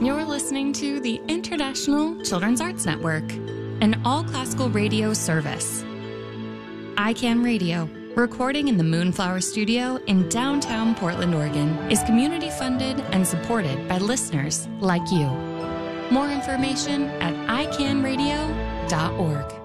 You're listening to the International Children's Arts Network, an all-classical radio service. ICANN Radio, recording in the Moonflower Studio in downtown Portland, Oregon, is community-funded and supported by listeners like you. More information at icanradio.org.